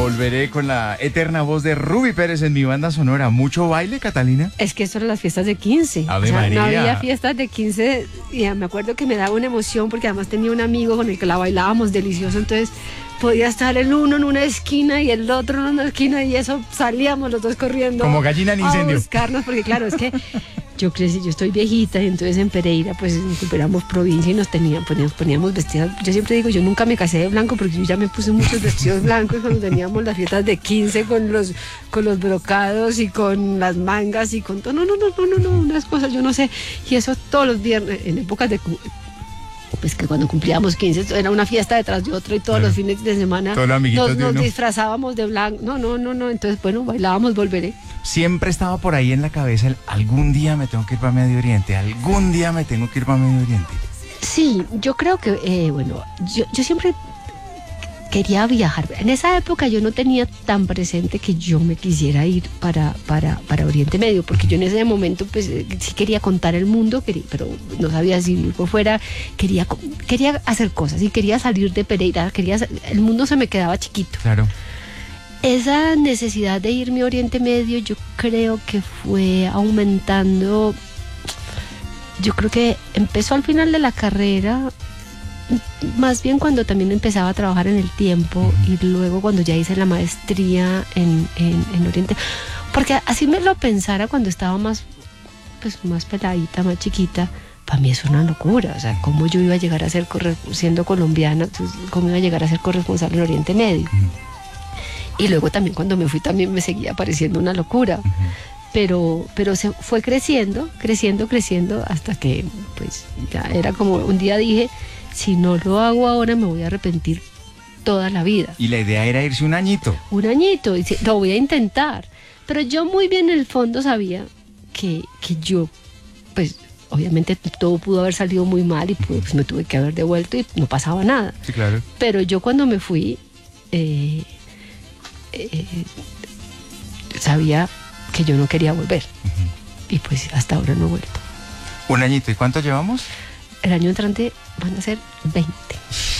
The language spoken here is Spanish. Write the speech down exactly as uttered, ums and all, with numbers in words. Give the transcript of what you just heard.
Volveré con la eterna voz de Ruby Pérez en mi banda sonora. ¿Mucho baile, Catalina? Es que eso eran las fiestas de quince. Ave o sea, María. no había fiestas de quince. Y me acuerdo que me daba una emoción porque además tenía un amigo con el que la bailábamos delicioso. Entonces podía estar el uno en una esquina y el otro en una esquina y eso salíamos los dos corriendo. Como gallina en incendio. A buscarnos porque claro, es que yo crecí, yo estoy viejita y entonces en Pereira pues éramos provincia y nos tenían, poníamos, poníamos vestidas. Yo siempre digo, yo nunca me casé de blanco porque yo ya me puse muchos vestidos blancos cuando teníamos las fiestas de quince con los, con los brocados y con las mangas y con todo. No, no, no, no, no, no, unas cosas, yo no sé. Y eso todos los viernes, en épocas de... Pues que cuando cumplíamos quince era una fiesta detrás de otra y todos Claro. los fines de semana Todos los amiguitos nos, de nos uno. disfrazábamos de blanco. No, no, no, no. Entonces, bueno, bailábamos Volveré. Siempre estaba por ahí en la cabeza el algún día me tengo que ir para Medio Oriente, algún día me tengo que ir para Medio Oriente. Sí, yo creo que, eh, bueno, yo, yo siempre quería viajar. En esa época yo no tenía tan presente que yo me quisiera ir para, para, para Oriente Medio, porque yo en ese momento pues eh, sí quería contar el mundo, quería, pero no sabía si ir por fuera, quería, quería hacer cosas y quería salir de Pereira, quería, el mundo se me quedaba chiquito. Claro. Esa necesidad de irme a Oriente Medio yo creo que fue aumentando, yo creo que empezó al final de la carrera, más bien cuando también empezaba a trabajar en el tiempo y luego cuando ya hice la maestría en, en, en Oriente, porque así me lo pensara cuando estaba más, pues, más peladita, más chiquita, para mí es una locura, o sea, cómo yo iba a llegar a ser, corre, siendo colombiana, cómo iba a llegar a ser corresponsal en Oriente Medio. Y luego también cuando me fui también me seguía pareciendo una locura. Uh-huh. Pero, pero se fue creciendo, creciendo, creciendo, hasta que pues ya era como, un día dije, si no lo hago ahora me voy a arrepentir toda la vida. Y la idea era irse un añito. Un añito, y lo voy a intentar. Pero yo muy bien en el fondo sabía que, que yo, pues obviamente todo pudo haber salido muy mal y pues me tuve que haber devuelto y no pasaba nada. Sí, claro. Pero yo cuando me fui, eh, eh, sabía que yo no quería volver. Uh-huh. Y pues hasta ahora no he vuelto. Un añito. ¿Y cuánto llevamos? El año entrante van a ser veinte.